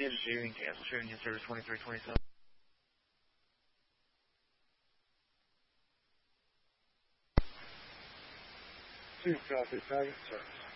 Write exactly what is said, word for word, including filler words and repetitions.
Kansas City and cancel. Sharing in service twenty-three twenty-seven. Two copy, target service.